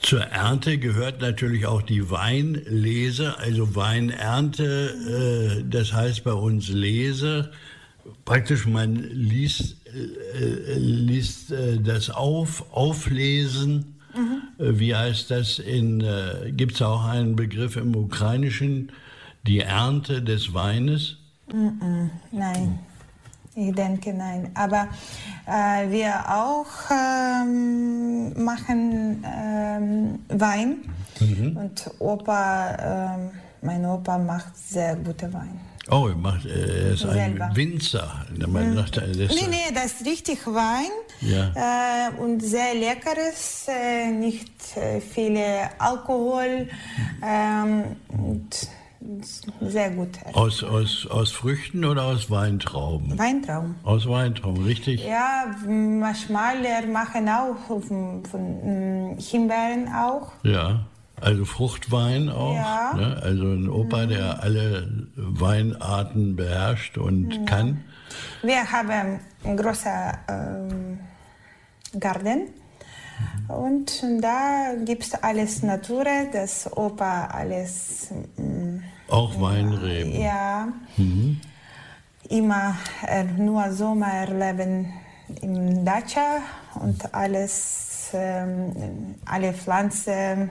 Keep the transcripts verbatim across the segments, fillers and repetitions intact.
Zur Ernte gehört natürlich auch die Weinlese, also Weinernte, äh, das heißt bei uns Lese. Praktisch man liest, äh, liest äh, das auf, auflesen. Mhm. Äh, wie heißt das in, äh, gibt es auch einen Begriff im Ukrainischen, die Ernte des Weines? Mm-mm, nein. Ich denke nein, aber äh, wir auch ähm, machen ähm, Wein mhm. und Opa, ähm, mein Opa macht sehr gute Wein. Oh, er, macht, er ist Selber. ein Winzer. Man mhm. sagt, das nee, nee, das ist richtig Wein ja. äh, und sehr leckeres, äh, nicht äh, viele Alkohol ähm, und sehr gut. Aus, aus, aus Früchten oder aus Weintrauben? Weintrauben. Aus Weintrauben, richtig? Ja, manchmal wir machen auch von, von Himbeeren auch. Ja, also Fruchtwein auch. Ja. Ne? Also ein Opa, mhm. der alle Weinarten beherrscht und ja. kann. Wir haben einen großen ähm, Garten. Und da gibt es alles Natur, das Opa alles. Mm, auch Weinreben. Ja. Mhm. Immer äh, nur Sommer erleben im Dacia und alles, ähm, alle Pflanzen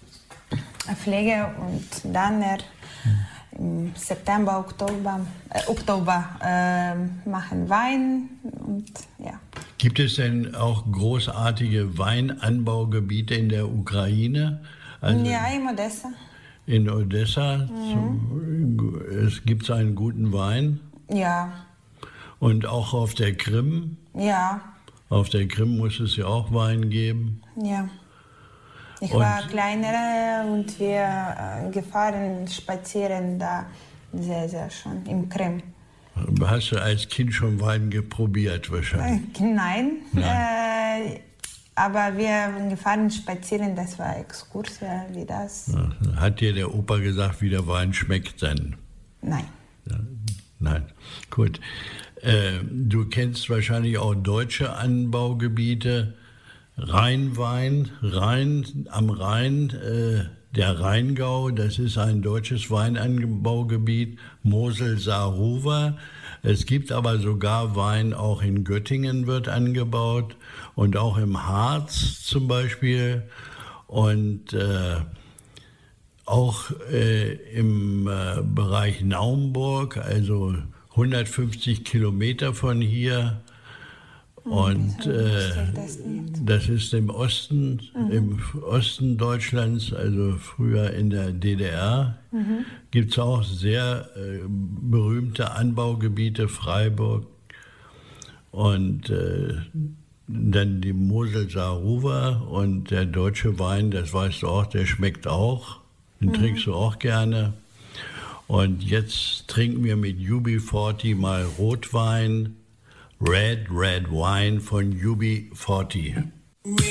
pflege und dann er im September, Oktober, äh, Oktober äh, machen Wein und ja. Gibt es denn auch großartige Weinanbaugebiete in der Ukraine? Also ja, in Odessa. In Odessa mhm. es gibt einen guten Wein? Ja. Und auch auf der Krim? Ja. Auf der Krim muss es ja auch Wein geben? Ja. Ich und war kleiner und wir äh, gefahren, spazieren da sehr, sehr schön im Krim. Hast du als Kind schon Wein geprobiert wahrscheinlich? Nein, Nein. Äh, aber wir gefahren spazieren, das war Exkurs, wie das. Hat dir der Opa gesagt, wie der Wein schmeckt dann? Nein. Ja, nein, gut. Äh, du kennst wahrscheinlich auch deutsche Anbaugebiete. Rheinwein, Rhein, am Rhein, äh, der Rheingau, das ist ein deutsches Weinanbaugebiet, Mosel-Saar-Ruwer. Es gibt aber sogar Wein, auch in Göttingen wird angebaut und auch im Harz zum Beispiel und äh, auch äh, im äh, Bereich Naumburg, also hundertfünfzig Kilometer von hier. Und äh, das ist im Osten, mhm. im Osten Deutschlands, also früher in der D D R, mhm. gibt es auch sehr äh, berühmte Anbaugebiete, Freiburg und äh, dann die Mosel-Saar-Ruwer und der deutsche Wein, das weißt du auch, der schmeckt auch, den mhm. trinkst du auch gerne. Und jetzt trinken wir mit U B vierzig mal Rotwein. Red, Red Wine von U B vierzig.